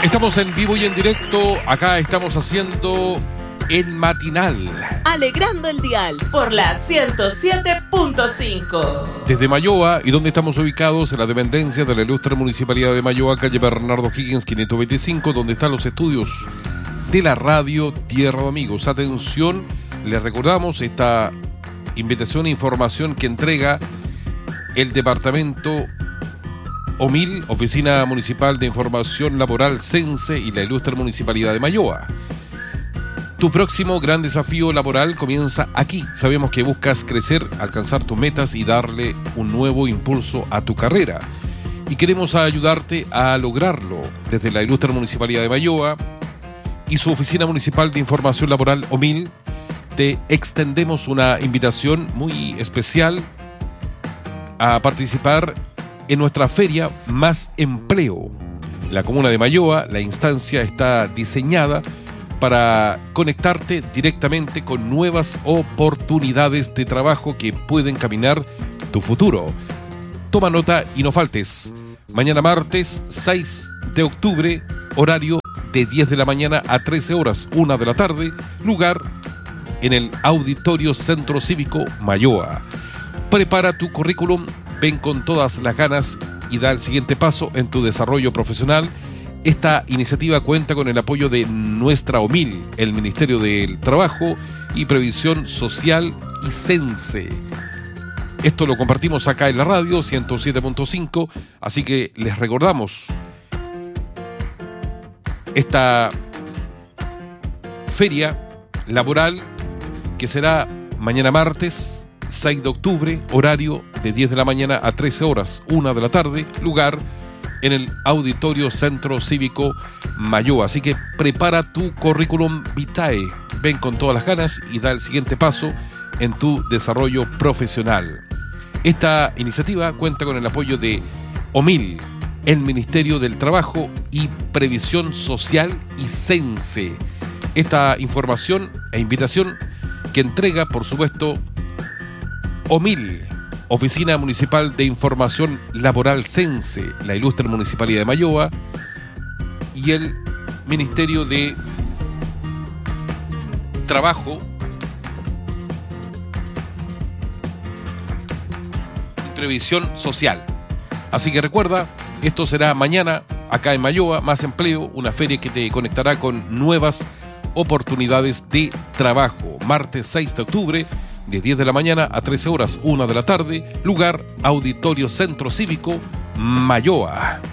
Estamos en vivo y en directo. Acá estamos haciendo el matinal. Alegrando el dial por la 107.5. Desde Mayoa, y donde estamos ubicados, en la dependencia de la ilustre Municipalidad de Mayoa, calle Bernardo Higgins 525, donde están los estudios de la radio Tierra de Amigos. Atención, les recordamos esta invitación e información que entrega el departamento OMIL, Oficina Municipal de Información Laboral CENSE, y la ilustre Municipalidad de Mayoa. Tu próximo gran desafío laboral comienza aquí. Sabemos que buscas crecer, alcanzar tus metas y darle un nuevo impulso a tu carrera. Y queremos ayudarte a lograrlo. Desde la ilustre Municipalidad de Mayoa y su Oficina Municipal de Información Laboral OMIL, te extendemos una invitación muy especial a participar en nuestra feria Más Empleo. En la comuna de Mayoa, la instancia está diseñada para conectarte directamente con nuevas oportunidades de trabajo que pueden caminar tu futuro. Toma nota y no faltes. Mañana martes 6 de octubre, horario de 10 de la mañana a 13 horas, 1 de la tarde, lugar en el Auditorio Centro Cívico Mayoa. Prepara tu currículum, ven con todas las ganas y da el siguiente paso en tu desarrollo profesional. Esta iniciativa cuenta con el apoyo de nuestra OMIL, el Ministerio del Trabajo y Previsión Social y CENSE. Esto lo compartimos acá en la radio 107.5, así que les recordamos esta feria laboral que será mañana martes 6 de octubre, horario de 10 de la mañana a 13 horas, 1 de la tarde, lugar en el Auditorio Centro Cívico Mayoa. Así que prepara tu currículum vitae, ven con todas las ganas y da el siguiente paso en tu desarrollo profesional. Esta iniciativa cuenta con el apoyo de OMIL, el Ministerio del Trabajo y Previsión Social y CENSE. Esta información e invitación que entrega, por supuesto, OMIL, Oficina Municipal de Información Laboral CENSE, la ilustre Municipalidad de Mayoa y el Ministerio de Trabajo y Previsión Social. Así que recuerda, esto será mañana acá en Mayoa, Más Empleo, una feria que te conectará con nuevas oportunidades de trabajo. Martes 6 de octubre, de 10 de la mañana a 13 horas, 1 de la tarde, lugar Auditorio Centro Cívico Mayoa.